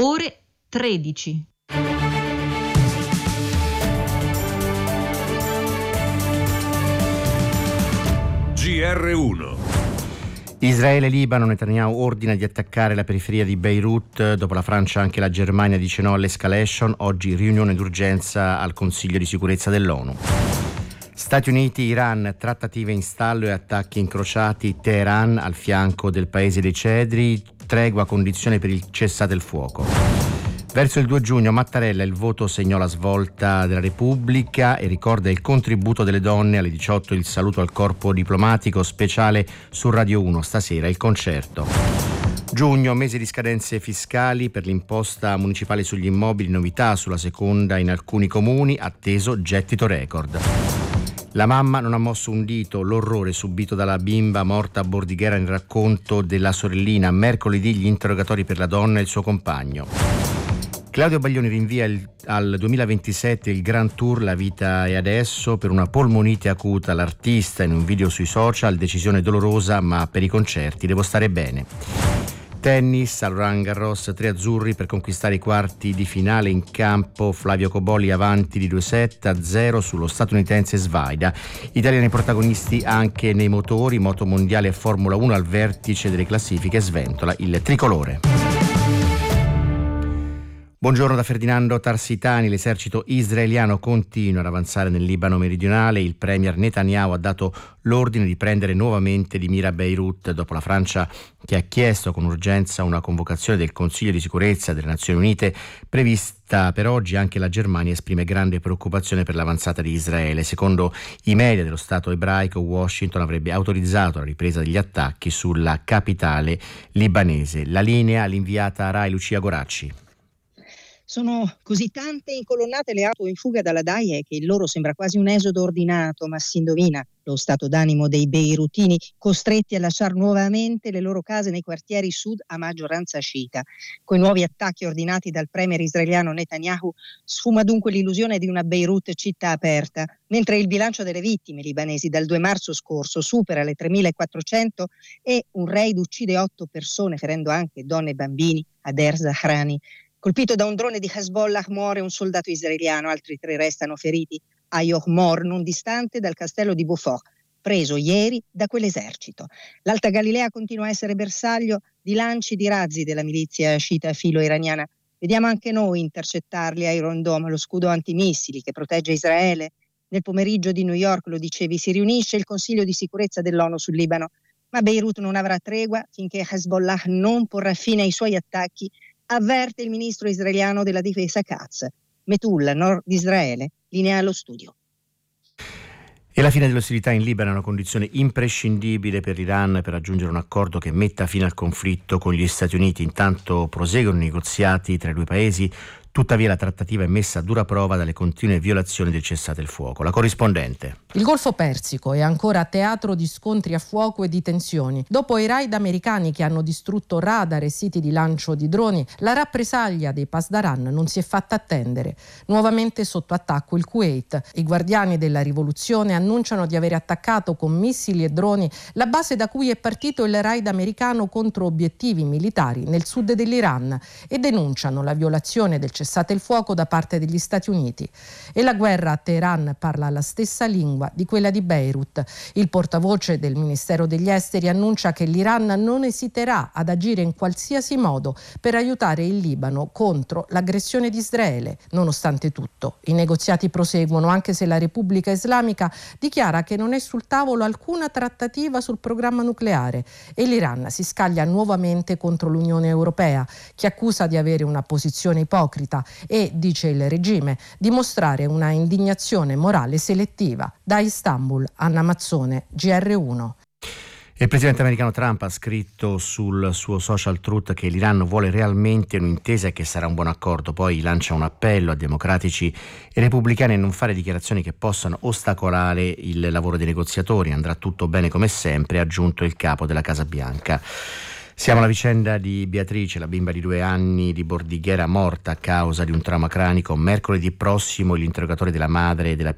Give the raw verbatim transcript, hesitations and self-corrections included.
ore tredici. G R uno. Israele e Libano, Netanyahu ordina di attaccare la periferia di Beirut, dopo la Francia anche la Germania dice no all'escalation, oggi riunione d'urgenza al Consiglio di sicurezza dell'ONU. Stati Uniti, Iran, trattative in stallo e attacchi incrociati, Teheran al fianco del Paese dei Cedri, tregua condizione per il cessate il fuoco. Verso il due giugno Mattarella, il voto segnò la svolta della Repubblica e ricorda il contributo delle donne. Alle diciotto il saluto al corpo diplomatico, speciale su Radio uno, stasera il concerto. Giugno, mese di scadenze fiscali per l'imposta municipale sugli immobili, novità sulla seconda in alcuni comuni, atteso gettito record. La mamma non ha mosso un dito, l'orrore subito dalla bimba morta a Bordighera nel racconto della sorellina. Mercoledì gli interrogatori per la donna e il suo compagno. Claudio Baglioni rinvia il, al duemilaventisette il Grand Tour La vita è adesso per una polmonite acuta. L'artista in un video sui social, decisione dolorosa ma per i concerti devo stare bene. Tennis, al Roland Garros, tre azzurri per conquistare i quarti di finale in campo. Flavio Cobolli avanti di due sette a zero sullo statunitense Svaida. Italiani protagonisti anche nei motori, moto mondiale e Formula uno al vertice delle classifiche sventola il tricolore. Buongiorno da Ferdinando Tarsitani. L'esercito israeliano continua ad avanzare nel Libano meridionale. Il premier Netanyahu ha dato l'ordine di prendere nuovamente di mira Beirut dopo la Francia che ha chiesto con urgenza una convocazione del Consiglio di sicurezza delle Nazioni Unite prevista per oggi. Anche la Germania esprime grande preoccupazione per l'avanzata di Israele. Secondo i media dello Stato ebraico, Washington avrebbe autorizzato la ripresa degli attacchi sulla capitale libanese. La linea all'inviata Rai Lucia Goracci. Sono così tante incolonnate le auto in fuga dalla Daie che il loro sembra quasi un esodo ordinato, ma si indovina lo stato d'animo dei beirutini costretti a lasciare nuovamente le loro case nei quartieri sud a maggioranza sciita. Con i nuovi attacchi ordinati dal premier israeliano Netanyahu sfuma dunque l'illusione di una Beirut città aperta, mentre il bilancio delle vittime libanesi dal due marzo scorso supera le tremilaquattrocento e un raid uccide otto persone, ferendo anche donne e bambini a Der Zahrani. Colpito da un drone di Hezbollah muore un soldato israeliano, altri tre restano feriti a Yohmor, non distante dal castello di Beaufort, preso ieri da quell'esercito. L'Alta Galilea continua a essere bersaglio di lanci di razzi della milizia sciita filo-iraniana. Vediamo anche noi intercettarli a Iron Dome, lo scudo antimissili che protegge Israele. Nel pomeriggio di New York, lo dicevi, si riunisce il Consiglio di sicurezza dell'ONU sul Libano, ma Beirut non avrà tregua finché Hezbollah non porrà fine ai suoi attacchi, avverte il ministro israeliano della difesa Katz. Metullah, nord Israele, linea allo studio. E la fine delle ostilità in Libano è una condizione imprescindibile per l'Iran per raggiungere un accordo che metta fine al conflitto con gli Stati Uniti. Intanto proseguono i negoziati tra i due paesi, tuttavia la trattativa è messa a dura prova dalle continue violazioni del cessate il fuoco. La corrispondente. Il Golfo Persico è ancora teatro di scontri a fuoco e di tensioni. Dopo i raid americani che hanno distrutto radar e siti di lancio di droni, la rappresaglia dei Pasdaran non si è fatta attendere. Nuovamente sotto attacco il Kuwait. I guardiani della rivoluzione annunciano di aver attaccato con missili e droni la base da cui è partito il raid americano contro obiettivi militari nel sud dell'Iran e denunciano la violazione del cessate il fuoco da parte degli Stati Uniti. E la guerra a Teheran parla la stessa lingua di quella di Beirut. Il portavoce del Ministero degli Esteri annuncia che l'Iran non esiterà ad agire in qualsiasi modo per aiutare il Libano contro l'aggressione di Israele. Nonostante tutto, i negoziati proseguono anche se la Repubblica Islamica dichiara che non è sul tavolo alcuna trattativa sul programma nucleare e l'Iran si scaglia nuovamente contro l'Unione Europea, che accusa di avere una posizione ipocrita e, dice il regime, di mostrare una indignazione morale selettiva. Da Istanbul, Anna Mazzone, G R uno. Il presidente americano Trump ha scritto sul suo social truth che l'Iran vuole realmente un'intesa e che sarà un buon accordo. Poi lancia un appello a democratici e repubblicani a non fare dichiarazioni che possano ostacolare il lavoro dei negoziatori. Andrà tutto bene come sempre, ha aggiunto il capo della Casa Bianca. Siamo alla vicenda di Beatrice, la bimba di due anni di Bordighera morta a causa di un trauma cranico. Mercoledì prossimo l'interrogatorio della madre e della